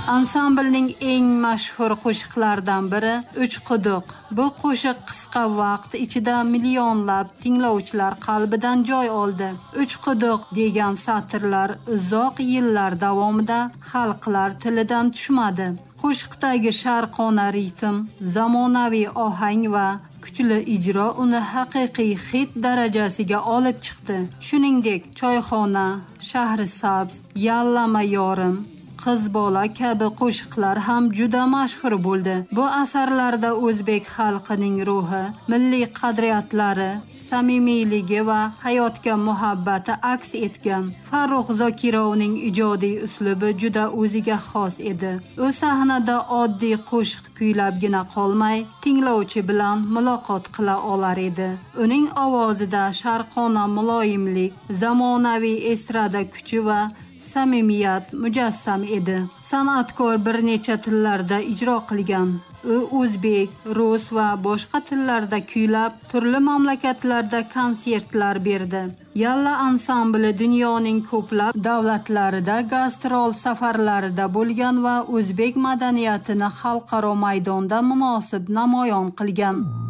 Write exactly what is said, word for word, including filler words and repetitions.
Ansamblning eng mashhur qo'shiqlaridan biri Uch quduq. Bu qo'shiq qisqa vaqt ichida millionlab tinglovchilar qalbidan joy oldi. Uch quduq degan satrlar uzoq yillar davomida xalqlar tilidan tushmadi. Qo'shiqdagi sharqona ritm, zamonaviy ohang va kuchli ijro uni haqiqiy hit darajasiga olib chiqdi. Shuningdek, Choyxona, Shahrisabz, Yallama yorim, Qiz bola kabi qo'shiqlar ham juda mashhur bo'ldi. Bu asarlarda o'zbek xalqining ruhi, milliy qadriyatlari, samimiyligi va hayotga muhabbati aks etgan. Farruh Zokirovning ijodiy uslubi juda o'ziga xos edi. U sahnada oddiy qo'shiq kuylabgina qolmay, tinglovchi bilan muloqot qila olar edi. Uning ovozida sharqona muloyimlik, zamonaviy estrada kuchi va samimiyat mujassam edi. San'atkor bir necha tillarda ijro qilgan. U o'zbek, rus va boshqa tillarda kuylab, turli mamlakatlarda konsertlar berdi. Yalla ansambli dunyoning ko'plab davlatlarida gastrol safarlarida bo'lgan va o'zbek madaniyatini xalqaro maydonda munosib namoyon qilgan.